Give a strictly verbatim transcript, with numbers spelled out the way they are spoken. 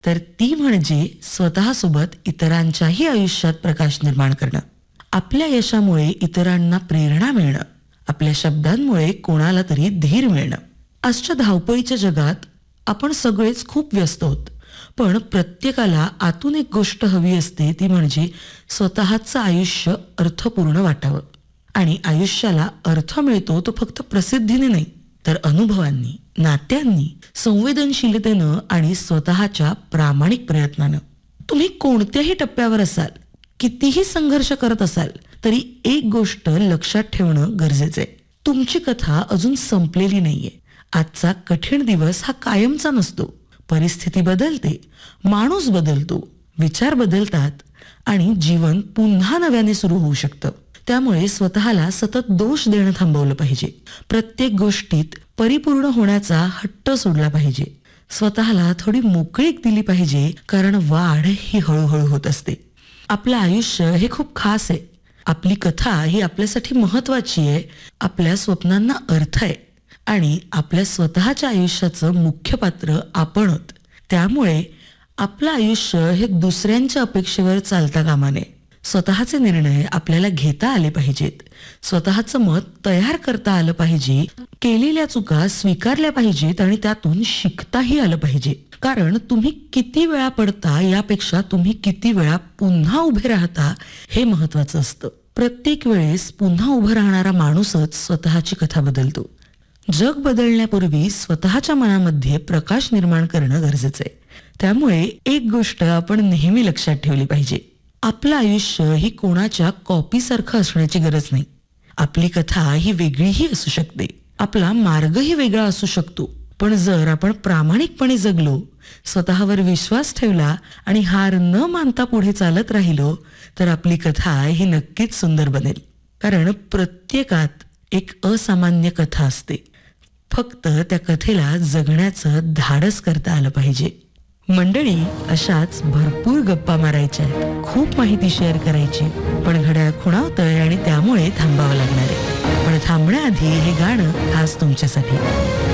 तर ती म्हणजे स्वतःसोबत इतरांच्याही आयुष्यात प्रकाश निर्माण करणं. आपल्या यशामुळे इतरांना प्रेरणा मिळणं, आपल्या शब्दांमुळे कोणाला तरी धीर मिळणं. आजच्या धावपळीच्या जगात आपण सगळेच खूप व्यस्त आहोत, पण प्रत्येकाला आतून एक गोष्ट हवी असते, ती म्हणजे स्वतःचं आयुष्य अर्थपूर्ण वाटावं. आणि आयुष्याला अर्थ मिळतो तो फक्त प्रसिद्धीने नाही, तर अनुभवांनी, नात्यांनी, संवेदनशीलतेनं आणि स्वतःच्या प्रामाणिक प्रयत्नानं. तुम्ही कोणत्याही टप्प्यावर असाल, कितीही संघर्ष करत असाल, तरी एक गोष्ट लक्षात ठेवणं गरजेचं आहे. तुमची कथा अजून संपलेली नाहीये. आजचा कठीण दिवस हा कायमचा नसतो. परिस्थिती बदलते, माणूस बदलतो, विचार बदलतात आणि जीवन पुन्हा नव्याने सुरू होऊ शकतं. त्यामुळे स्वतःला सतत दोष देणं थांबवलं पाहिजे. प्रत्येक गोष्टीत परिपूर्ण होण्याचा हट्ट सोडला पाहिजे. स्वतःला थोडी मोकळीक दिली पाहिजे, कारण वाढ ही हळूहळू होत असते. आपलं आयुष्य हे खूप खास आहे. आपली कथा ही आपल्यासाठी महत्वाची आहे. आपल्या स्वप्नांना अर्थ आहे आणि आपल्या स्वतःच्या आयुष्याचं मुख्य पात्र आपण आहोत. त्यामुळे आपलं आयुष्य हे दुसऱ्यांच्या अपेक्षेवर चालता कामा नये. स्वतःचे निर्णय आपल्याला घेता आले पाहिजेत. स्वतःचं मत तयार करता आलं पाहिजे. केलेल्या चुका स्वीकारल्या पाहिजेत आणि त्यातून शिकताही आलं पाहिजे. कारण तुम्ही किती वेळा पडता यापेक्षा तुम्ही किती वेळा पुन्हा उभे राहता हे महत्वाचं असतं. प्रत्येक वेळेस पुन्हा उभं राहणारा माणूसच स्वतःची कथा बदलतो. जग बदलण्यापूर्वी स्वतःच्या मनामध्ये प्रकाश निर्माण करणं गरजेचं आहे. त्यामुळे एक गोष्ट आपण नेहमी लक्षात ठेवली पाहिजे. आपलं आयुष्य ही कोणाच्या कॉपीसारखं असण्याची गरज नाही. आपली कथा ही वेगळीही असू शकते. आपला मार्गही वेगळा असू शकतो. पण जर आपण प्रामाणिकपणे जगलो, स्वतःवर विश्वास ठेवला आणि हार न मानता पुढे चालत राहिलो, तर आपली कथा ही नक्कीच सुंदर बनेल. कारण प्रत्येकात एक असामान्य कथा असते. फक्त त्या कथेला जगण्याचं धाडस करता आलं पाहिजे. मंडळी, अशाच भरपूर गप्पा मारायच्या आहेत, खूप माहिती शेअर करायची, पण घड्याळ खुणावतंय आणि त्यामुळे थांबावं लागणार आहे. पण थांबण्याआधी हे गाणं खास तुमच्यासाठी.